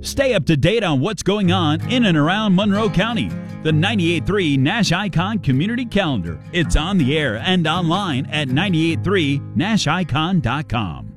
Stay up to date on what's going on in and around Monroe County. The 98.3 Nash Icon Community Calendar. It's on the air and online at 983nashicon.com.